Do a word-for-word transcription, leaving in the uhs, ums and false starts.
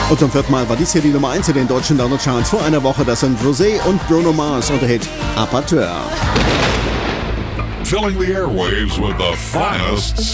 Und zum vierten Mal war dies hier die Nummer eins in den deutschen Download-Charts. Vor einer Woche, das sind Rosé und Bruno Mars und der Hit Aperture. Filling the airwaves with the finest